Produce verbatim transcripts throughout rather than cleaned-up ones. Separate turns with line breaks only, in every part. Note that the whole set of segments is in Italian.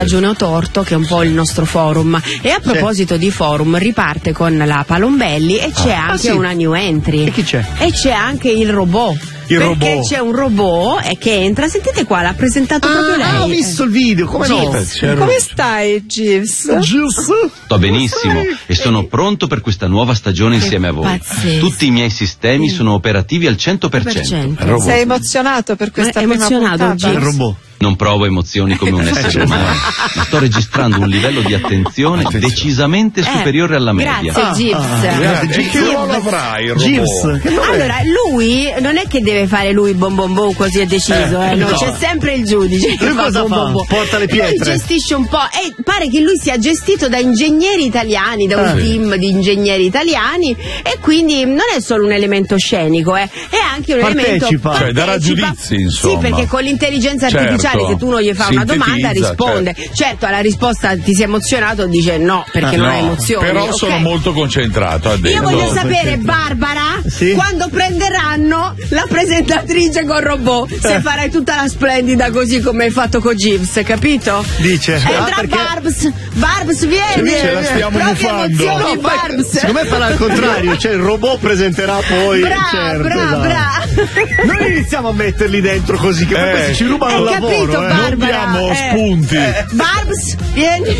Ragione o torto, che è un po' il nostro forum. E a proposito di forum, riparte con la Palombelli e c'è
ah,
anche
sì.
una new entry.
E chi c'è?
E c'è anche il robot.
Il
perché
robot.
c'è un robot e che entra, sentite qua, l'ha presentato
ah,
proprio lei.
Ah, ho visto il video, come no?
Come stai, Gibbs?
Gibbs?
Sto benissimo e sono pronto per questa nuova stagione insieme a voi.
Pazzesco.
Tutti i miei sistemi sono operativi al cento per cento.
Sei emozionato per questa
È
prima
emozionato,
puntata?
Il robot.
Non provo emozioni come un essere umano, ma sto registrando un livello di attenzione decisamente superiore alla media.
Grazie, Gibbs.
Ah,
E che ruolo avrà il robot?
Gibbs.
Allora, lui non è che deve fare lui bom bom bom così è deciso, eh, no,
no.
c'è sempre il giudice che
Lui
fa
cosa
bom
fa?
bom bom.
Porta le pietre.
Lui gestisce un po' e pare che lui sia gestito da ingegneri italiani, da un
Ah.
team di ingegneri italiani, e quindi non è solo un elemento scenico, eh, è anche un
Partecipa.
elemento
Cioè, darà
partecipa.
giudizi, insomma.
Sì, perché con l'intelligenza
Certo.
artificiale se tu non gli fai una domanda
Sintetizza,
risponde.
certo.
Certo, alla risposta ti sei emozionato, dice no, perché non
No,
hai emozioni.
però
ok?
sono molto concentrato. ha
Io
detto.
voglio
No,
sapere,
perché-
Barbara,
Sì?
quando prenderanno la presentatrice con robot, se
Eh.
farai tutta la splendida così come hai fatto con Gibbs, capito?
Dice.
Entra
Ah, perché-
Barbs, Barbs vieni!
Ce la stiamo
Proprio
buffando.
emozioni,
No, ma
Barbs!
secondo me farà al contrario, cioè il robot presenterà poi.
Bra,
certo,
bra,
esatto.
bra.
Noi iniziamo a metterli dentro così che poi
Eh.
questi ci rubano il
Hai
lavoro.
capito,
eh.
Barbara?
Non diamo
Eh.
spunti.
Barbs, vieni!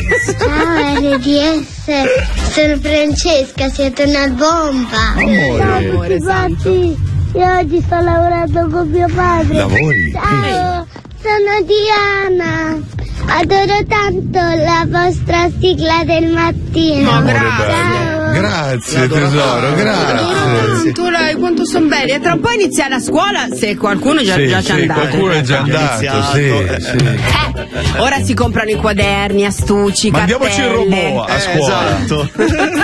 Ciao R D S, sono Francesca, siete una bomba.
Amore santo.
Io oggi sto lavorando con mio padre.
Lavori?
Ciao, sono Diana. Adoro tanto la vostra sigla del mattino.
Ma
Amore
grazie.
bello. Grazie tesoro, grazie.
Tu l'hai, quanto sono belli. E tra un po' inizia la scuola, se qualcuno già,
Sì,
già ci è
sì,
andato.
qualcuno è già andato,
iniziato,
sì,
eh.
sì.
Eh, ora si comprano i quaderni, astucci,
Mandiamoci il
cartelle.
robot a
Eh,
scuola.
esatto.